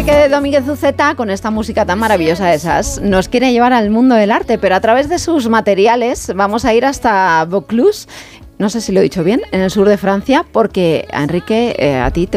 Enrique Domínguez Uceta, con esta música tan maravillosa de esas, nos quiere llevar al mundo del arte, pero a través de sus materiales vamos a ir hasta Vaucluse, no sé si lo he dicho bien, en el sur de Francia, porque Enrique, a ti te